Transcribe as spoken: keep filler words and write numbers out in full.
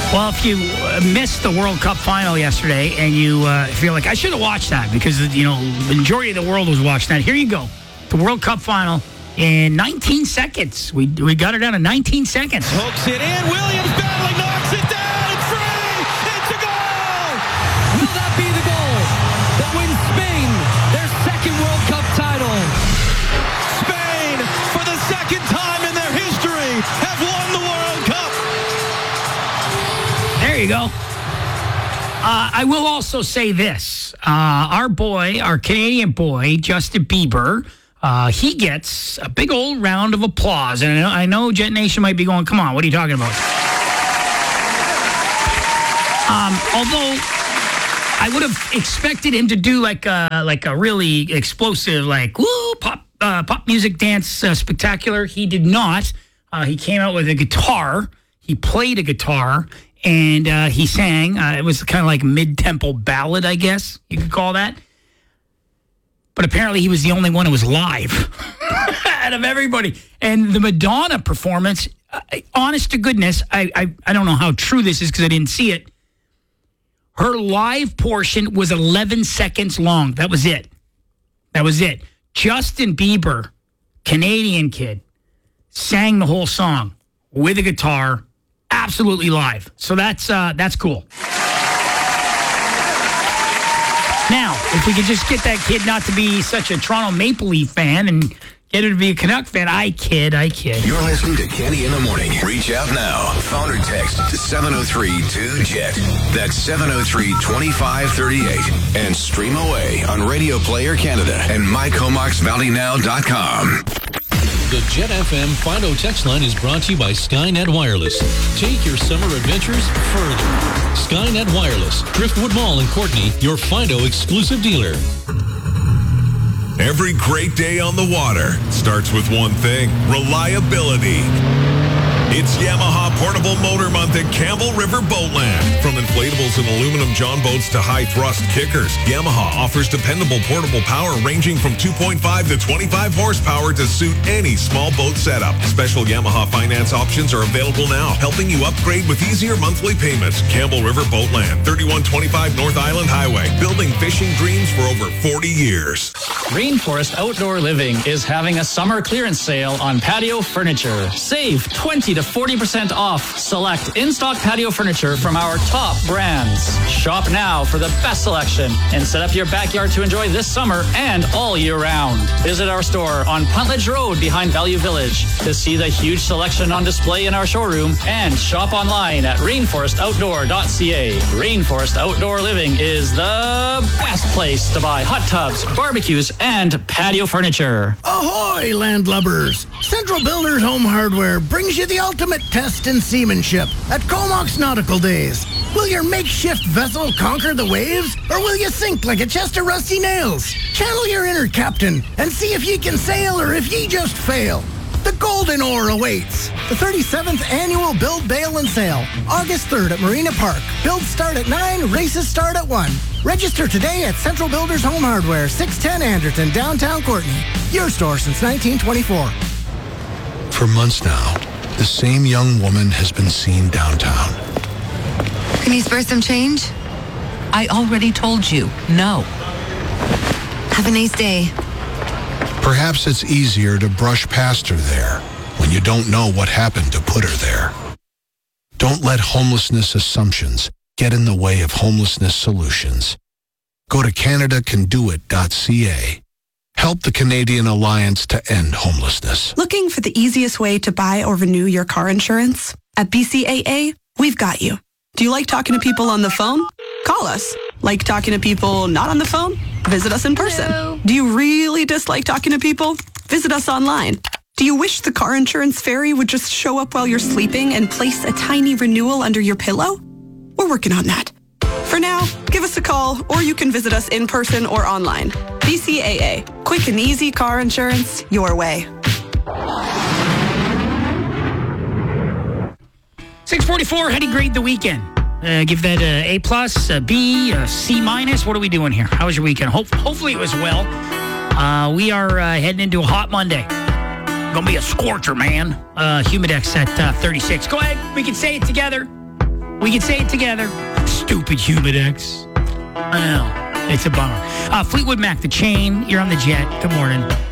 Well, if you uh, missed the World Cup final yesterday and you uh, feel like I should have watched that because, you know, the majority of the world was watching that, here you go. The World Cup final in nineteen seconds. We we got it down to nineteen seconds. Hooks it in. Williams battling, knocks it down. It's free. It's a goal. Will that be the goal that wins Spain their second World Cup title? Spain, for the second time in their history, have won the World Cup. There you go. Uh, I will also say this. Uh, our boy, our Canadian boy, Justin Bieber, uh, he gets a big old round of applause. And I know, I know Jet Nation might be going, come on, what are you talking about? Um, although I would have expected him to do like a, like a really explosive, like, woo, pop, uh, pop music dance uh, spectacular. He did not. Uh, he came out with a guitar. He played a guitar. And uh, he sang. Uh, it was kind of like mid-tempo ballad, I guess you could call that. But apparently he was the only one who was live out of everybody. And the Madonna performance, uh, honest to goodness, I, I, I don't know how true this is because I didn't see it. Her live portion was eleven seconds long. That was it. That was it. Justin Bieber, Canadian kid, sang the whole song with a guitar. Absolutely live. So that's uh, that's cool. Now, if we could just get that kid not to be such a Toronto Maple Leaf fan and get her to be a Canuck fan, I kid, I kid. You're listening to Kenny in the Morning. Reach out now. Phone or text to seven oh three two Jet. That's seven oh three, two five three eight. And stream away on Radio Player Canada and my comox valley now dot com. The Jet F M Fido text line is brought to you by Skynet Wireless. Take your summer adventures further. Skynet Wireless, Driftwood Mall in Courtney, your Fido exclusive dealer. Every great day on the water starts with one thing: reliability. It's Yamaha Portable Motor Month at Campbell River Boatland. From inflatables and aluminum John boats to high-thrust kickers, Yamaha offers dependable portable power ranging from two point five to twenty-five horsepower to suit any small boat setup. Special Yamaha finance options are available now, helping you upgrade with easier monthly payments. Campbell River Boatland, thirty-one twenty-five North Island Highway, building fishing dreams for over forty years. Rainforest Outdoor Living is having a summer clearance sale on patio furniture. Save twenty to forty percent off select in-stock patio furniture from our top brands. Shop now for the best selection and set up your backyard to enjoy this summer and all year round. Visit our store on Puntledge Road behind Value Village to see the huge selection on display in our showroom and shop online at rainforest outdoor dot c a. Rainforest Outdoor Living is the best place to buy hot tubs, barbecues, and patio furniture. Ahoy, landlubbers! Central Builders Home Hardware brings you the ultimate test in seamanship at Comox Nautical Days. Will your makeshift vessel conquer the waves, or will you sink like a chest of rusty nails? Channel your inner captain and see if ye can sail or if ye just fail. The Golden Oar awaits. The thirty-seventh Annual Build, Bail, and Sail. August third at Marina Park. Builds start at nine, races start at one. Register today at Central Builders Home Hardware, six ten Anderton, downtown Courtney. Your store since nineteen twenty-four. For months now, the same young woman has been seen downtown. Can you spare some change? I already told you, no. Have a nice day. Perhaps it's easier to brush past her there when you don't know what happened to put her there. Don't let homelessness assumptions get in the way of homelessness solutions. Go to canada can do it dot c a. Help the Canadian Alliance to end homelessness. Looking for the easiest way to buy or renew your car insurance? At B C A A, we've got you. Do you like talking to people on the phone? Call us. Like talking to people not on the phone? Visit us in person. Hello. Do you really dislike talking to people? Visit us online. Do you wish the car insurance fairy would just show up while you're sleeping and place a tiny renewal under your pillow? We're working on that. For now, give us a call, or you can visit us in person or online. B C A A. Quick and easy car insurance your way. six forty-four, how do you grade the weekend? Uh, give that a A plus, a B, a C minus. What are we doing here? How was your weekend? Hope, hopefully it was well. Uh, we are uh, heading into a hot Monday. Gonna be a scorcher, man. Uh, Humidex at uh, thirty-six. Go ahead, we can say it together. We can say it together. Stupid Humidex. I know. It's a bummer. Uh, Fleetwood Mac, The Chain. You're on the Jet. Good morning.